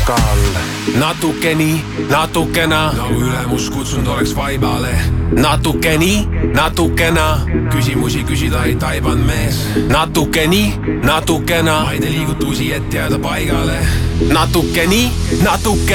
all. Natuke nii, natukena, nagu ülemus kutsunud oleks vaibale. natuke nii, natukena, Küsimusi küsida ei taibanud mees. natuke nii, natukena, ma ei tee liigutusi, et jääda paigale. natuke nii, natuke